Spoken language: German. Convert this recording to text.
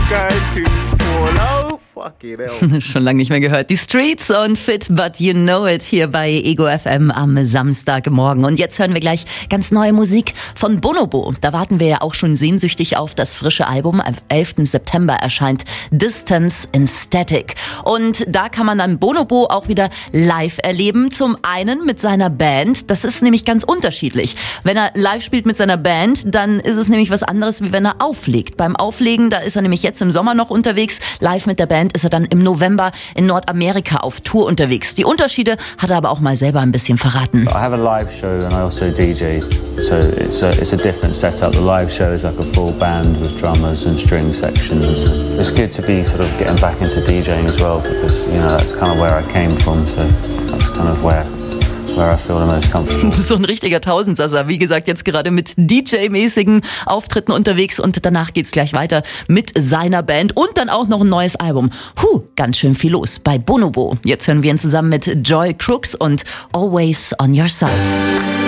going to fall. Oh, fucking hell. Schon lange nicht mehr gehört. Die Streets und Fit But You Know It hier bei Ego FM am Samstagmorgen. Und jetzt hören wir gleich ganz neue Musik von Bonobo. Da warten wir ja auch schon sehnsüchtig auf das frische Album. Am 11. September erscheint Distance in Static. Und da kann man dann Bonobo auch wieder live erleben. Zum einen mit seiner Band. Das ist nämlich ganz unterschiedlich. Wenn er live spielt mit seiner Band, dann ist es nämlich was anderes, wie wenn er auflegt. Beim Auflegen, da ist er nämlich jetzt im Sommer noch unterwegs. Live mit der Band ist er dann im November in Nordamerika auf Tour unterwegs. Die Unterschiede hat er aber auch mal selber ein bisschen verraten. I have a live show and I also DJ, so it's a different setup. The live show is like a full band with drummers and string sections. It's good to be sort of getting back into DJing as well because, you know, that's kind of where I came from, so that's kind of where I feel the most comfortable. So ein richtiger Tausendsasser. Wie gesagt, jetzt gerade mit DJ-mäßigen Auftritten unterwegs und danach geht's gleich weiter mit seiner Band und dann auch noch ein neues Album. Ganz schön viel los bei Bonobo. Jetzt hören wir ihn zusammen mit Joy Crooks und Always on Your Side.